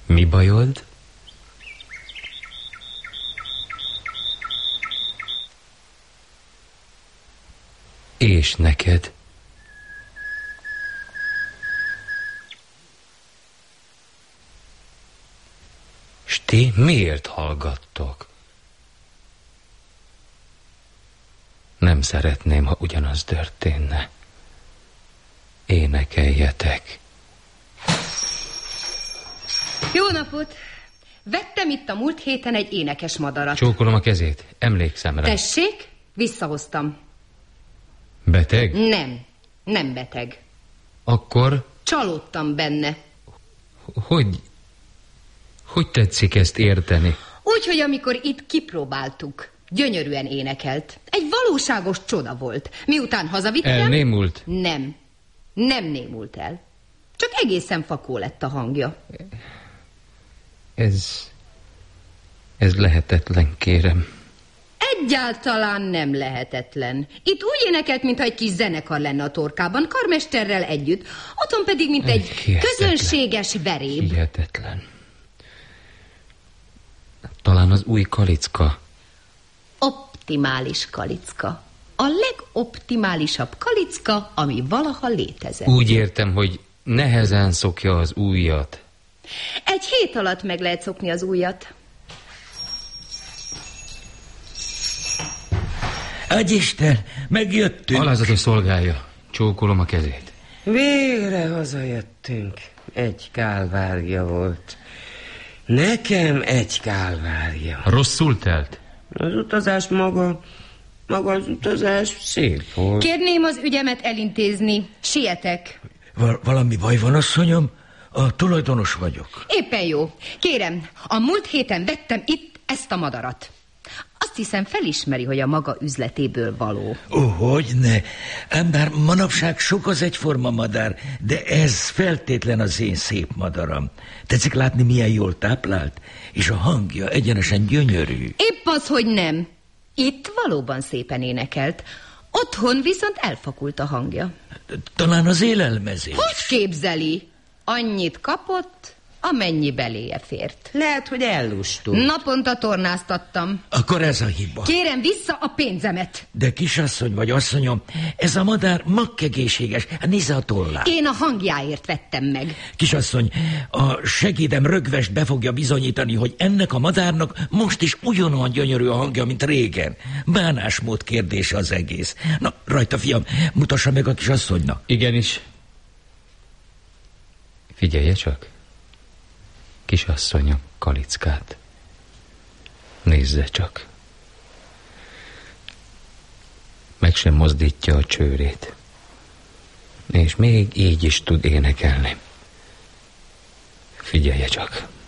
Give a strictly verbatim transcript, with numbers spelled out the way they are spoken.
Mi bajod? És neked? S ti miért hallgattok? Nem szeretném, ha ugyanaz történne. Énekeljetek. Jó napot! Vettem itt a múlt héten egy énekes madarat. Csókolom a kezét, emlékszem rá. Tessék, visszahoztam. Beteg? Nem, nem beteg. Akkor? Csalódtam benne. Hogy... Hogy tetszik ezt érteni? Úgy, hogy amikor itt kipróbáltuk, gyönyörűen énekelt. Egy valóságos csoda volt. Miután hazavittem... Elnémult? Nem, nem némult el. Csak egészen fakó lett a hangja. Ez... Ez lehetetlen, kérem. Egyáltalán nem lehetetlen. Itt úgy énekelt, mintha egy kis zenekar lenne a torkában, karmesterrel együtt, otthon pedig, mint egy Hihetetlen. közönséges veréb. Hihetetlen. Talán az új kalicka. Optimális kalicka. A legoptimálisabb kalicka, ami valaha létezett. Úgy értem, hogy nehezen szokja az ujjat. Egy hét alatt meg lehet szokni az ujjat. Agyisten, megjöttünk. Alázatos szolgálja. Csókolom a kezét. Végre hazajöttünk. Egy kálvárja volt. Nekem egy kálvárja. Rosszul telt? Az utazás maga, maga az utazás szép volt. Kérném az ügyemet elintézni. Sietek. Val- valami baj van, asszonyom? A tulajdonos vagyok. Éppen jó. Kérem, a múlt héten vettem itt ezt a madarat. Azt hiszem, felismeri, hogy a maga üzletéből való. Ó, hogyne. Ám bár manapság sok az egyforma madár, de ez feltétlen az én szép madaram. Tetszik látni, milyen jól táplált? És a hangja egyenesen gyönyörű. Épp az, hogy nem. Itt valóban szépen énekelt. Otthon viszont elfakult a hangja. Talán az élelmezés. Hogy képzeli? Annyit kapott, amennyi beléje fért. Lehet, hogy ellustult. Naponta tornáztattam. Akkor ez a hiba. Kérem vissza a pénzemet. De kisasszony vagy asszonyom, ez a madár makkegészséges. Nézze a tollát. Én a hangjáért vettem meg. Kisasszony, a segédem rögvest be fogja bizonyítani, hogy ennek a madárnak most is ugyanolyan gyönyörű a hangja, mint régen. Bánásmód kérdése az egész. Na, rajta, fiam, mutassa meg a kisasszonynak. Igenis. Figyelje csak. Kisasszonyom, kalickát. Nézze csak. Meg sem mozdítja a csőrét. És még így is tud énekelni. Figyelje csak.